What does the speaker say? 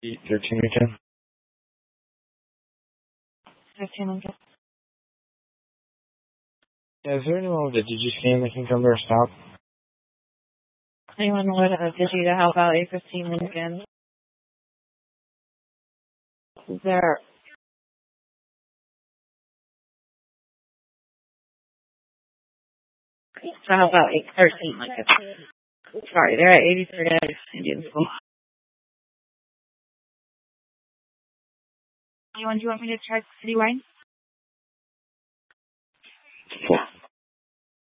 13 again. 15 Lincoln. Yeah, is there anyone with a DigiScan that can come to our stop? Anyone with a Digi to help out 815 Lincoln? There. To help out 813 Lincoln. Sorry, they're at 83rd Indian School. Anyone, do you want me to check citywide?